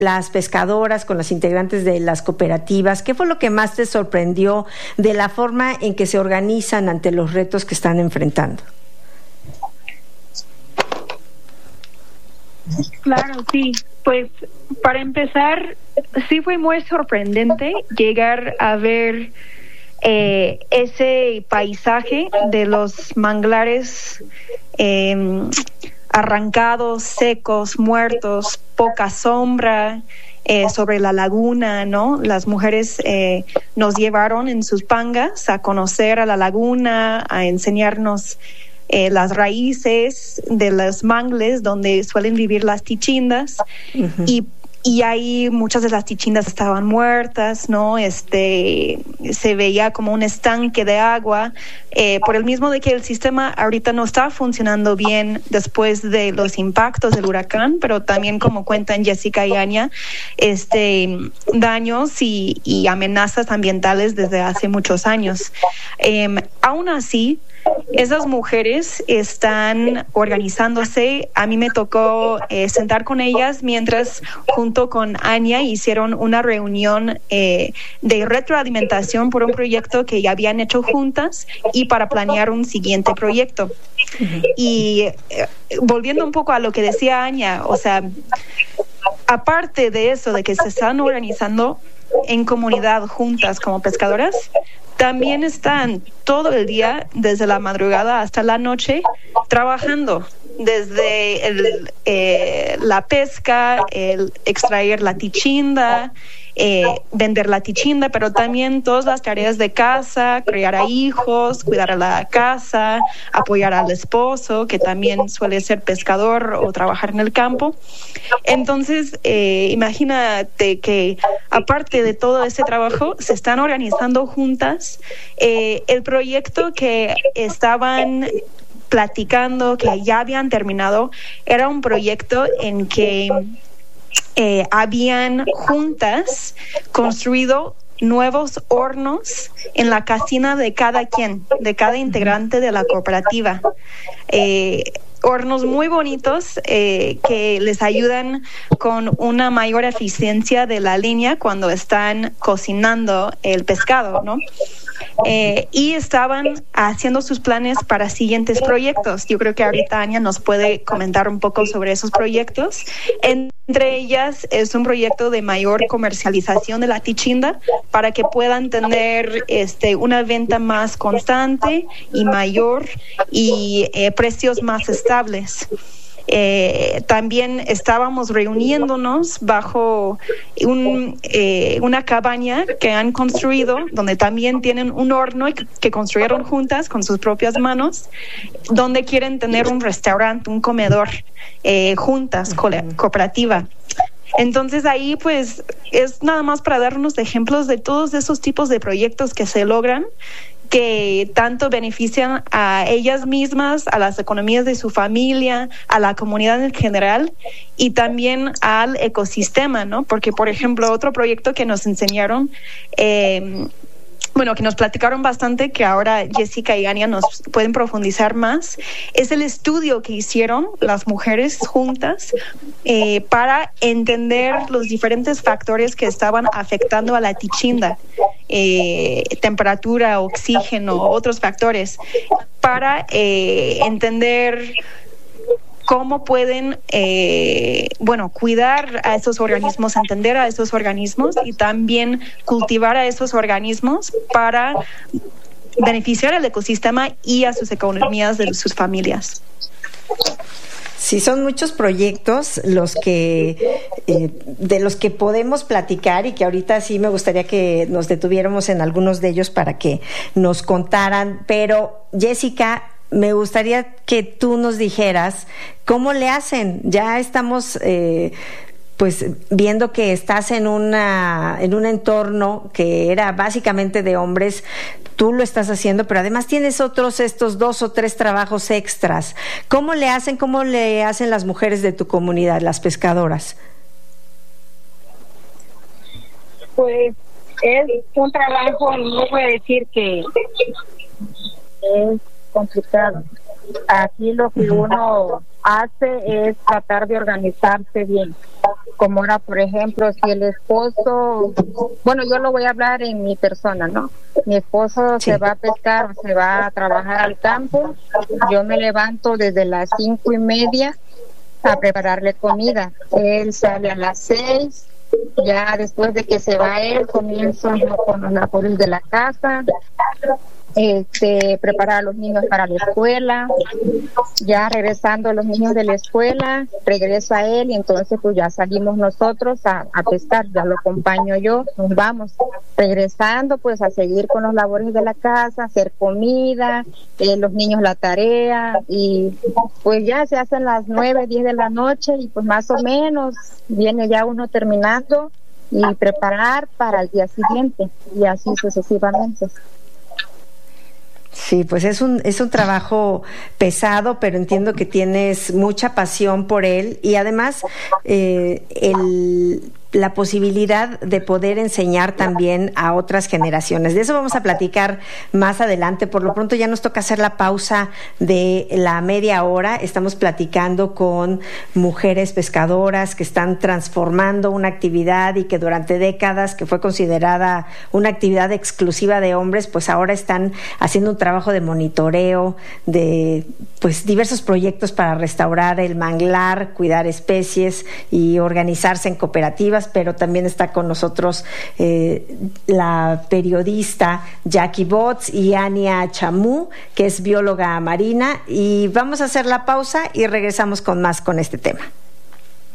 las pescadoras, con las integrantes de las cooperativas? ¿Qué fue lo que más te sorprendió de la forma en que se organizan ante los retos que están enfrentando? Claro, sí. Pues para empezar, sí fue muy sorprendente llegar a ver ese paisaje de los manglares arrancados, secos, muertos, poca sombra, sobre la laguna, ¿no? Las mujeres nos llevaron en sus pangas a conocer a la laguna, a enseñarnos las raíces de los mangles donde suelen vivir las tichindas. Uh-huh. Y ahí muchas de las tichindas estaban muertas, ¿no? Se veía como un estanque de agua, por el mismo de que el sistema ahorita no está funcionando bien después de los impactos del huracán, pero también, como cuentan Jessica y Anya, daños y amenazas ambientales desde hace muchos años. Aún así, esas mujeres están organizándose. A mí me tocó sentar con ellas mientras, junto con Anya, hicieron una reunión de retroalimentación por un proyecto que ya habían hecho juntas y para planear un siguiente proyecto. Uh-huh. Y volviendo un poco a lo que decía Anya, o sea, aparte de eso, de que se están organizando en comunidad juntas como pescadoras, también están todo el día, desde la madrugada hasta la noche, trabajando desde la pesca, el extraer la tichinda, vender la tichinda, pero también todas las tareas de casa, criar a hijos, cuidar a la casa, apoyar al esposo, que también suele ser pescador o trabajar en el campo. Entonces, imagínate que aparte de todo ese trabajo, se están organizando juntas. El proyecto que estaban platicando, que ya habían terminado, era un proyecto en que habían juntas construido nuevos hornos en la cocina de cada quien, de cada integrante de la cooperativa. Hornos muy bonitos que les ayudan con una mayor eficiencia de la línea cuando están cocinando el pescado, ¿no? Y estaban haciendo sus planes para siguientes proyectos. Yo creo que ahorita Anya nos puede comentar un poco sobre esos proyectos. Entre ellas es un proyecto de mayor comercialización de la tichinda para que puedan tener una venta más constante y mayor y precios más estables. También estábamos reuniéndonos bajo una cabaña que han construido, donde también tienen un horno que construyeron juntas con sus propias manos, donde quieren tener un restaurante, un comedor juntas, cooperativa. Entonces ahí pues es nada más para darnos ejemplos de todos esos tipos de proyectos que se logran, que tanto benefician a ellas mismas, a las economías de su familia, a la comunidad en general y también al ecosistema, ¿no? Porque, por ejemplo, otro proyecto que nos enseñaron, que nos platicaron bastante, que ahora Jessica y Anya nos pueden profundizar más, es el estudio que hicieron las mujeres juntas para entender los diferentes factores que estaban afectando a la tichinda, temperatura, oxígeno, otros factores, para entender cómo pueden cuidar a esos organismos, entender a esos organismos y también cultivar a esos organismos para beneficiar al ecosistema y a sus economías de sus familias. Sí, son muchos proyectos los que de los que podemos platicar y que ahorita sí me gustaría que nos detuviéramos en algunos de ellos para que nos contaran. Pero, Jessica, me gustaría que tú nos dijeras cómo le hacen. Ya estamos pues viendo que estás en un entorno que era básicamente de hombres. Tú lo estás haciendo, pero además tienes estos 2 o 3 trabajos extras. ¿Cómo le hacen las mujeres de tu comunidad, las pescadoras? Pues es un trabajo, no voy a decir que es complicado. Aquí lo que uno hace es tratar de organizarse bien. como era, por ejemplo, si el esposo, bueno, yo lo voy a hablar en mi persona, ¿no? Mi esposo se va a pescar o se va a trabajar al campo, yo me levanto desde las 5:30 a prepararle comida. Él sale a las 6, ya después de que se va él, comienzo con los labores de la casa, preparar a los niños para la escuela, ya regresando los niños de la escuela, regresa él y entonces pues ya salimos nosotros a pescar, ya lo acompaño yo, nos vamos regresando pues a seguir con los labores de la casa, hacer comida, los niños la tarea y pues ya se hacen las 9, 10 de la noche y pues más o menos viene ya uno terminando y preparar para el día siguiente y así sucesivamente. Sí, pues es un trabajo pesado, pero entiendo que tienes mucha pasión por él y además la posibilidad de poder enseñar también a otras generaciones. De eso vamos a platicar más adelante. Por lo pronto ya nos toca hacer la pausa de la media hora. Estamos platicando con mujeres pescadoras que están transformando una actividad y que durante décadas, que fue considerada una actividad exclusiva de hombres, pues ahora están haciendo un trabajo de monitoreo, de pues diversos proyectos para restaurar el manglar, cuidar especies y organizarse en cooperativas. Pero también está con nosotros la periodista Jackie Botts y Ania Chamú, que es bióloga marina, y vamos a hacer la pausa y regresamos con más con este tema.